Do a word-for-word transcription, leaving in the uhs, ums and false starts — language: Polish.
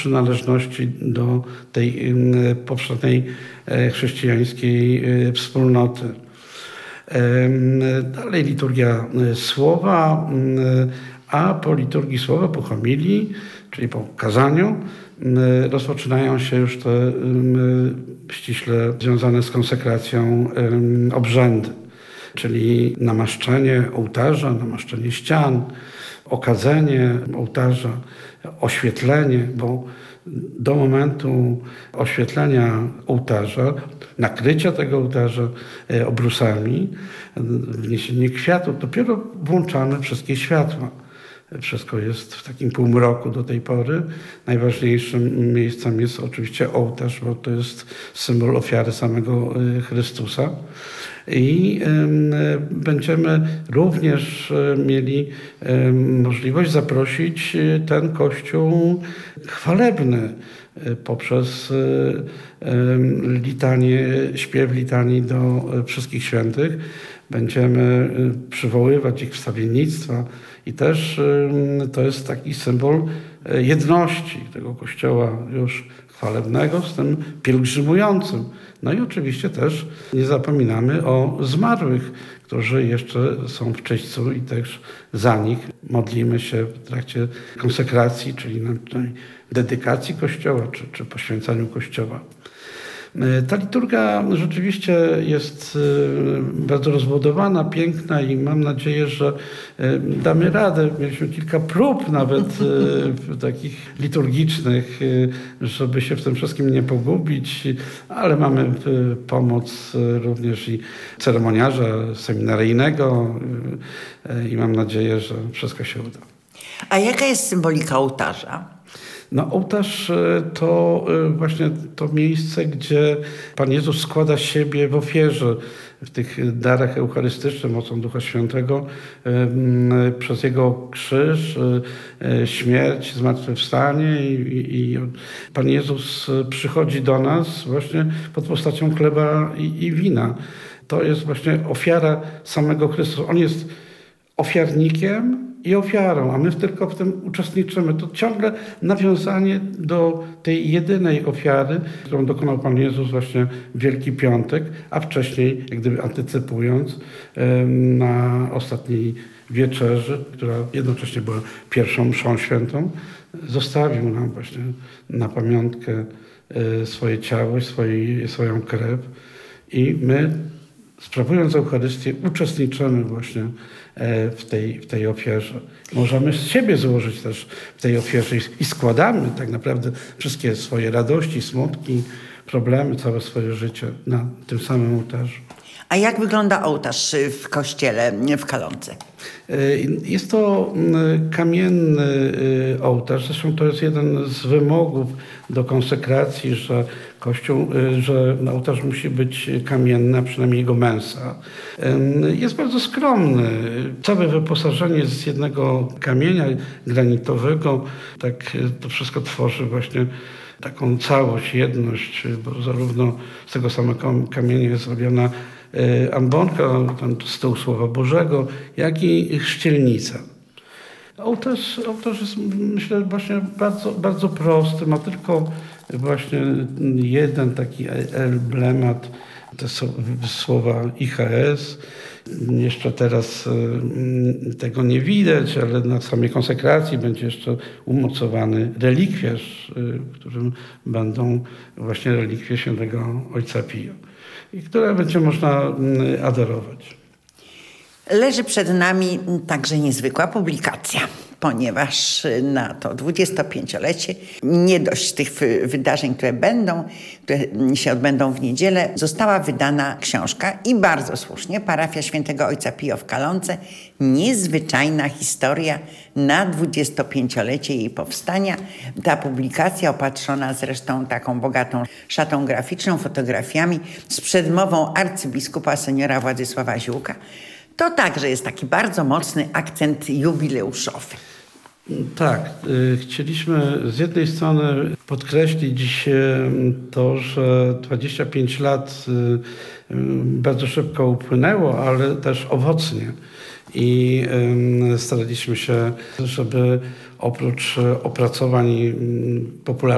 przynależności do tej powszechnej chrześcijańskiej wspólnoty. Dalej liturgia słowa, a po liturgii słowa, po homilii, czyli po kazaniu, rozpoczynają się już te ściśle związane z konsekracją obrzędy, czyli namaszczenie ołtarza, namaszczenie ścian, okadzenie ołtarza, oświetlenie, bo do momentu oświetlenia ołtarza, nakrycia tego ołtarza obrusami, wniesienie kwiatów, dopiero włączamy wszystkie światła. Wszystko jest w takim półmroku do tej pory. Najważniejszym miejscem jest oczywiście ołtarz, bo to jest symbol ofiary samego Chrystusa. I będziemy również mieli możliwość zaprosić ten Kościół chwalebny poprzez litanię, śpiew litanii do wszystkich świętych. Będziemy przywoływać ich wstawiennictwa i też to jest taki symbol jedności tego Kościoła już chwalebnego z tym pielgrzymującym. No i oczywiście też nie zapominamy o zmarłych, którzy jeszcze są w czyśćcu i też za nich modlimy się w trakcie konsekracji, czyli na dedykacji Kościoła czy, czy poświęcaniu Kościoła. Ta liturgia rzeczywiście jest bardzo rozbudowana, piękna i mam nadzieję, że damy radę. Mieliśmy kilka prób nawet takich liturgicznych, żeby się w tym wszystkim nie pogubić, ale mamy pomoc również i ceremoniarza seminaryjnego i mam nadzieję, że wszystko się uda. A jaka jest symbolika ołtarza? No, ołtarz to właśnie to miejsce, gdzie Pan Jezus składa siebie w ofierze, w tych darach eucharystycznych mocą Ducha Świętego, przez Jego krzyż, śmierć, zmartwychwstanie i, i Pan Jezus przychodzi do nas właśnie pod postacią chleba i, i wina. To jest właśnie ofiara samego Chrystusa. On jest ofiarnikiem i ofiarą, a my tylko w tym uczestniczymy. To ciągle nawiązanie do tej jedynej ofiary, którą dokonał Pan Jezus właśnie w Wielki Piątek, a wcześniej, jak gdyby antycypując, na ostatniej wieczerzy, która jednocześnie była pierwszą mszą świętą, zostawił nam właśnie na pamiątkę swoje ciało, swoje, swoją krew i my, sprawując Eucharystię, uczestniczymy właśnie w tej, w tej ofierze. Możemy z siebie złożyć też w tej ofierze i składamy tak naprawdę wszystkie swoje radości, smutki, problemy, całe swoje życie na tym samym ołtarzu. A jak wygląda ołtarz w kościele w Kalonce? Jest to kamienny ołtarz. Zresztą to jest jeden z wymogów do konsekracji, że kościół, że ołtarz musi być kamienny, a przynajmniej jego mensa. Jest bardzo skromny. Całe wyposażenie jest z jednego kamienia granitowego. Tak to wszystko tworzy właśnie taką całość, jedność, bo zarówno z tego samego kamienia jest zrobiona ambonka, tam stół Słowa Bożego, jak i chrzcielnica. Ołtarz, ołtarz jest, myślę, właśnie bardzo, bardzo prosty. Ma tylko właśnie jeden taki emblemat, to są słowa I H S. Jeszcze teraz tego nie widać, ale na samej konsekracji będzie jeszcze umocowany relikwiarz, w którym będą właśnie relikwie świętego Ojca Pio, i które będzie można adorować. Leży przed nami także niezwykła publikacja, ponieważ na to dwudziestopięciolecie, nie dość tych wydarzeń, które będą, które się odbędą w niedzielę, została wydana książka i bardzo słusznie, Parafia Świętego Ojca Pio w Kalonce, niezwyczajna historia na dwudziestopięciolecie jej powstania. Ta publikacja opatrzona zresztą taką bogatą szatą graficzną, fotografiami z przedmową arcybiskupa seniora Władysława Ziółka. To także jest taki bardzo mocny akcent jubileuszowy. Tak, chcieliśmy z jednej strony podkreślić to, że dwadzieścia pięć lat bardzo szybko upłynęło, ale też owocnie. I staraliśmy się, żeby oprócz opracowań popularnych